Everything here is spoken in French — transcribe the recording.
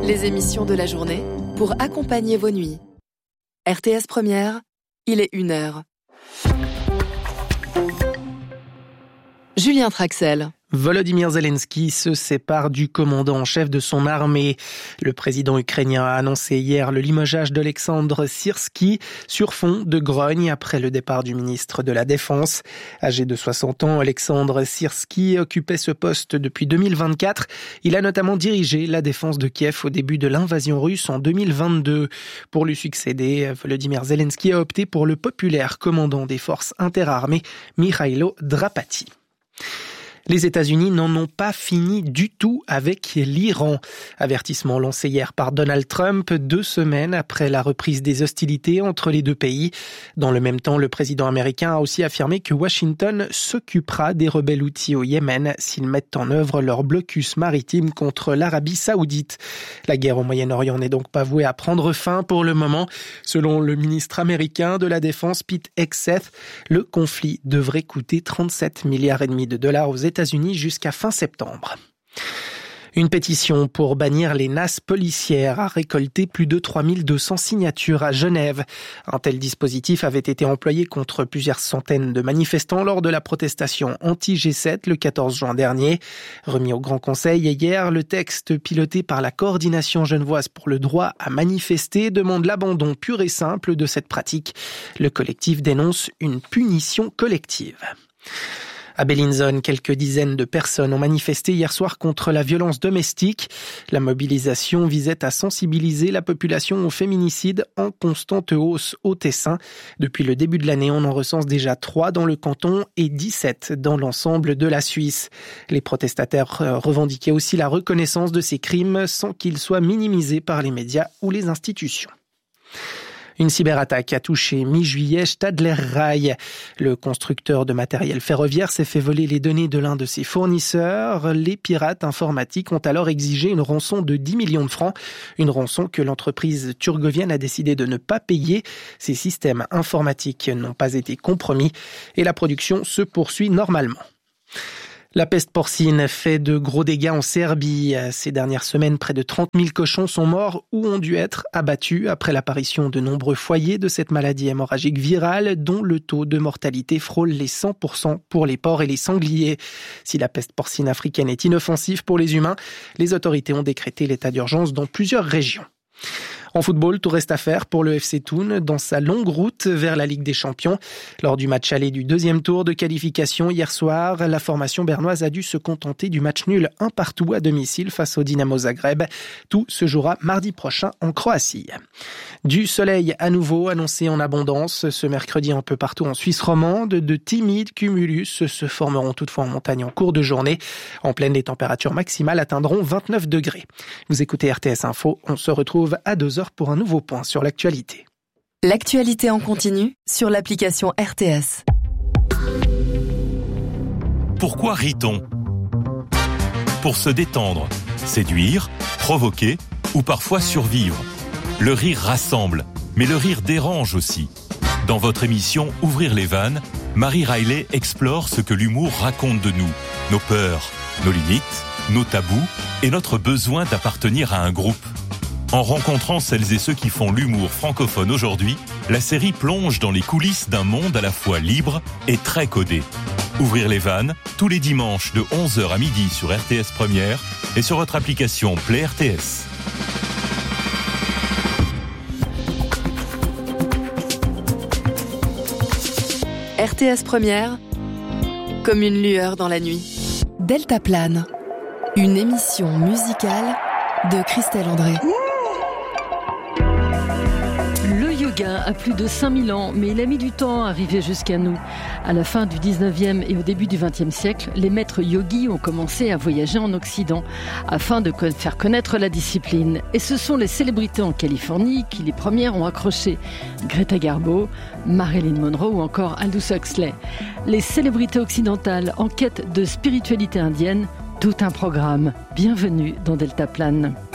les émissions de la journée pour accompagner vos nuits. RTS Première, il est 1h. Julien Traxel. Volodymyr Zelensky se sépare du commandant en chef de son armée. Le président ukrainien a annoncé hier le limogeage d'Olexandr Syrskyi sur fond de grogne après le départ du ministre de la Défense. Âgé de 60 ans, Olexandr Syrskyi occupait ce poste depuis 2024. Il a notamment dirigé la défense de Kiev au début de l'invasion russe en 2022. Pour lui succéder, Volodymyr Zelensky a opté pour le populaire commandant des forces interarmées, Mikhailo Drapati. Les États-Unis n'en ont pas fini du tout avec l'Iran. Avertissement lancé hier par Donald Trump, 2 semaines après la reprise des hostilités entre les deux pays. Dans le même temps, le président américain a aussi affirmé que Washington s'occupera des rebelles houthis au Yémen s'ils mettent en œuvre leur blocus maritime contre l'Arabie saoudite. La guerre au Moyen-Orient n'est donc pas vouée à prendre fin pour le moment. Selon le ministre américain de la Défense, Pete Hegseth, le conflit devrait coûter 37,5 milliards de dollars aux États-Unis jusqu'à fin septembre. Une pétition pour bannir les nasses policières a récolté plus de 3200 signatures à Genève. Un tel dispositif avait été employé contre plusieurs centaines de manifestants lors de la protestation anti-G7 le 14 juin dernier. Remis au Grand Conseil hier, le texte piloté par la coordination genevoise pour le droit à manifester demande l'abandon pur et simple de cette pratique. Le collectif dénonce une punition collective. À Bellinzone, quelques dizaines de personnes ont manifesté hier soir contre la violence domestique. La mobilisation visait à sensibiliser la population au féminicide en constante hausse au Tessin. Depuis le début de l'année, on en recense déjà 3 dans le canton et 17 dans l'ensemble de la Suisse. Les protestataires revendiquaient aussi la reconnaissance de ces crimes sans qu'ils soient minimisés par les médias ou les institutions. Une cyberattaque a touché mi-juillet Stadler Rail. Le constructeur de matériel ferroviaire s'est fait voler les données de l'un de ses fournisseurs. Les pirates informatiques ont alors exigé une rançon de 10 millions de francs. Une rançon que l'entreprise turgovienne a décidé de ne pas payer. Ses systèmes informatiques n'ont pas été compromis et la production se poursuit normalement. La peste porcine fait de gros dégâts en Serbie. Ces dernières semaines, près de 30 000 cochons sont morts ou ont dû être abattus après l'apparition de nombreux foyers de cette maladie hémorragique virale dont le taux de mortalité frôle les 100% pour les porcs et les sangliers. Si la peste porcine africaine est inoffensive pour les humains, les autorités ont décrété l'état d'urgence dans plusieurs régions. En football, tout reste à faire pour le FC Thun dans sa longue route vers la Ligue des Champions. Lors du match aller du 2e tour de qualification hier soir, la formation bernoise a dû se contenter du match nul 1-1 à domicile face au Dynamo Zagreb. Tout se jouera mardi prochain en Croatie. Du soleil à nouveau annoncé en abondance ce mercredi un peu partout en Suisse romande. De timides cumulus se formeront toutefois en montagne en cours de journée. En pleine, les températures maximales atteindront 29 degrés. Vous écoutez RTS Info, on se retrouve à 2h pour un nouveau point sur l'actualité. L'actualité en continu sur l'application RTS. Pourquoi rit-on ? Pour se détendre, séduire, provoquer ou parfois survivre. Le rire rassemble, mais le rire dérange aussi. Dans votre émission Ouvrir les vannes, Marie Riley explore ce que l'humour raconte de nous, nos peurs, nos limites, nos tabous et notre besoin d'appartenir à un groupe. En rencontrant celles et ceux qui font l'humour francophone aujourd'hui, la série plonge dans les coulisses d'un monde à la fois libre et très codé. Ouvrir les vannes, tous les dimanches de 11h à midi sur RTS Première et sur votre application Play RTS. RTS Première, comme une lueur dans la nuit. Deltaplane, une émission musicale de Christelle André. Le yoga a plus de 5000 ans, mais il a mis du temps à arriver jusqu'à nous. À la fin du 19e et au début du 20e siècle, les maîtres yogis ont commencé à voyager en Occident afin de faire connaître la discipline. Et ce sont les célébrités en Californie qui, les premières, ont accroché. Greta Garbo, Marilyn Monroe ou encore Aldous Huxley. Les célébrités occidentales en quête de spiritualité indienne, tout un programme. Bienvenue dans Deltaplane.